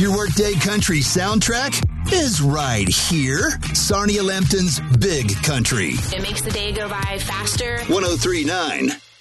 Your workday country soundtrack is right here. Sarnia Lambton's Big Country. It makes the day go by faster. 103.9